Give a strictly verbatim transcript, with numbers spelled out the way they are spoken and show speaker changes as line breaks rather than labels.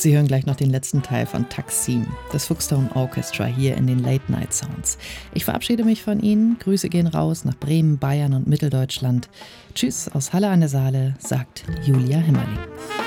Sie hören gleich noch den letzten Teil von Taksim, das Fuchstown Orchestra hier in den Late Night Sounds. Ich verabschiede mich von Ihnen. Grüße gehen raus nach Bremen, Bayern und Mitteldeutschland. Tschüss aus Halle an der Saale, sagt Julia Hemmerling.